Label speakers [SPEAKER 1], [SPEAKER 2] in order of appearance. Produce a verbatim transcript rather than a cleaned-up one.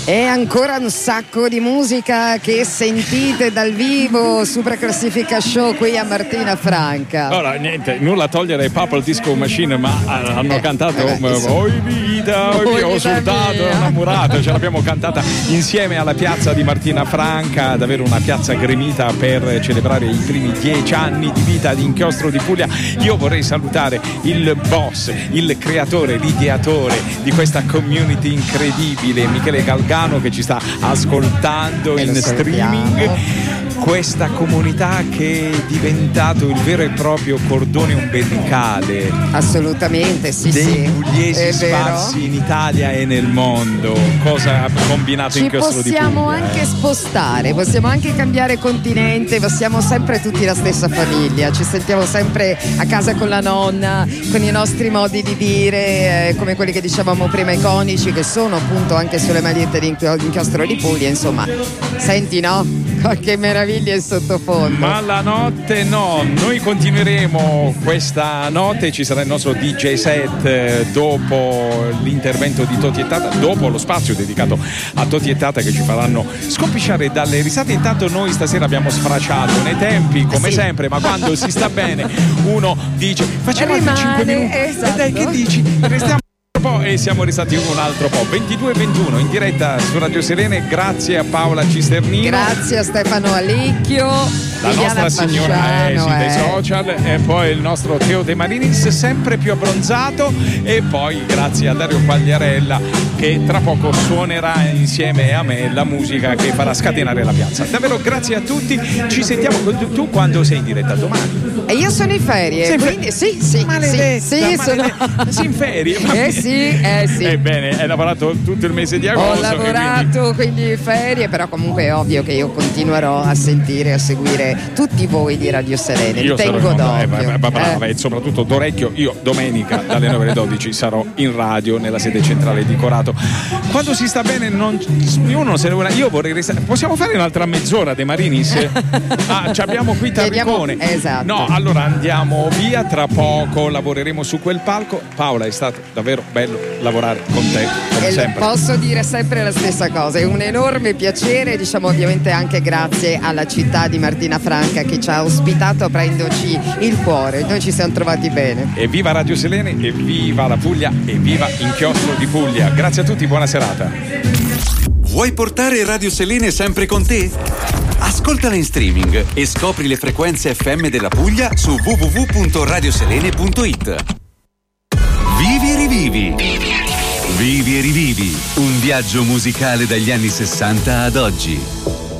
[SPEAKER 1] E ancora un sacco di musica che sentite dal vivo, Super Classifica Show qui a Martina Franca.
[SPEAKER 2] Ora, niente, nulla a togliere Purple Disco Machine, ma hanno eh, cantato eh, Oi vita, oi ho soldato, innamorato, ce l'abbiamo cantata insieme alla piazza di Martina Franca, davvero una piazza gremita per celebrare i primi dieci anni di vita di Inchiostro di Puglia. Io vorrei salutare il boss, il creatore, l'ideatore di questa community incredibile, Michele Galgano, che ci sta ascoltando in streaming. Questa comunità che è diventato il vero e proprio cordone ombelicale,
[SPEAKER 1] assolutamente sì,
[SPEAKER 2] dei
[SPEAKER 1] sì,
[SPEAKER 2] pugliesi sparsi in Italia e nel mondo. Cosa ha combinato Inchiostro di Puglia? Ci
[SPEAKER 1] possiamo anche
[SPEAKER 2] eh?
[SPEAKER 1] spostare, possiamo anche cambiare continente, ma siamo sempre tutti la stessa famiglia, ci sentiamo sempre a casa con la nonna, con i nostri modi di dire, eh, come quelli che dicevamo prima, iconici, che sono appunto anche sulle magliette di Inchiostro di Puglia. Insomma, senti, no? Che meraviglia in sottofondo.
[SPEAKER 2] Ma la notte no, noi continueremo questa notte, ci sarà il nostro D J set dopo l'intervento di Toti e Tata, dopo lo spazio dedicato a Toti e Tata, che ci faranno scompisciare dalle risate. Intanto noi stasera abbiamo sfraciato nei tempi come sì. sempre, ma quando si sta bene uno dice facciamo altri cinque minuti,
[SPEAKER 1] esatto.
[SPEAKER 2] E dai, che dici? Restiamo e siamo restati un altro po'. Ventidue e ventuno in diretta su Radio Serene. Grazie a Paola Cisternino,
[SPEAKER 1] grazie a Stefano Alicchio,
[SPEAKER 2] la
[SPEAKER 1] Liliana
[SPEAKER 2] nostra signora eh, sì, dei
[SPEAKER 1] eh.
[SPEAKER 2] social, e poi il nostro Teo De Marinis, sempre più abbronzato, e poi grazie a Dario Quagliarella, che tra poco suonerà insieme a me la musica che farà scatenare la piazza. Davvero grazie a tutti, ci sentiamo. Tu quando sei in diretta? Domani?
[SPEAKER 1] E io sono in ferie,
[SPEAKER 2] sei
[SPEAKER 1] quindi sì, sì,
[SPEAKER 2] maledetta,
[SPEAKER 1] sì, sì,
[SPEAKER 2] maledetta.
[SPEAKER 1] sono...
[SPEAKER 2] Sei in ferie?
[SPEAKER 1] Eh sì, eh sì.
[SPEAKER 2] Ebbene, hai lavorato tutto il mese di agosto.
[SPEAKER 1] Ho lavorato, quindi... quindi ferie, però comunque è ovvio che io continuerò a sentire, a seguire tutti voi di Radio Serene.
[SPEAKER 2] Io
[SPEAKER 1] Vi tengo d'occhio.
[SPEAKER 2] Eh, brava, eh. E soprattutto d'orecchio. Io domenica dalle nove alle dodici sarò in radio nella sede centrale di Corato. Quando si sta bene non uno se ne vuole. Io vorrei restare. Possiamo fare un'altra mezz'ora De Marinis? Ah, ci abbiamo qui Tarricone.
[SPEAKER 1] Esatto.
[SPEAKER 2] No, allora andiamo via, tra poco lavoreremo su quel palco. Paola, è stato davvero bello lavorare con te, come
[SPEAKER 1] e
[SPEAKER 2] sempre.
[SPEAKER 1] Posso dire sempre la stessa cosa, è un enorme piacere, diciamo ovviamente anche grazie alla città di Martina Franca che ci ha ospitato aprendoci il cuore. Noi ci siamo trovati bene.
[SPEAKER 2] E viva Radio Selene, e viva la Puglia, e viva Inchiostro di Puglia. Grazie a tutti, buona serata.
[SPEAKER 3] Vuoi portare Radio Selene sempre con te? Ascoltala in streaming e scopri le frequenze F M della Puglia su w w w punto radioselene punto it. Vivi e rivivi. Vivi e rivivi. Un viaggio musicale dagli anni sessanta ad oggi.